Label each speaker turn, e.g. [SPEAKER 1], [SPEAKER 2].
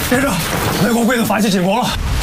[SPEAKER 1] 连长，雷光贵的法器紧绷了，